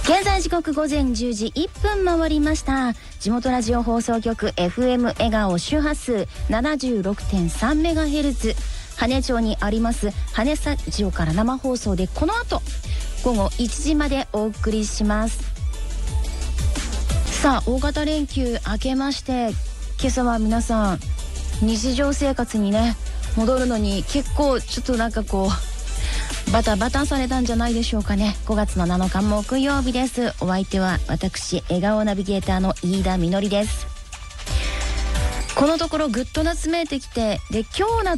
現在時刻午前10時1分回りました。地元ラジオ放送局 FM 笑顔周波数 76.3MHz 羽根町にあります羽根スタジオから生放送でこの後午後1時までお送りします。さあ、大型連休明けまして、今朝は皆さん日常生活にね戻るのに結構ちょっとなんかこうバタバタされたんじゃないでしょうかね。5月の7日木曜日です。お相手は私、笑顔ナビゲーターの飯田みのりです。このところぐっと夏めいてきて、で今日など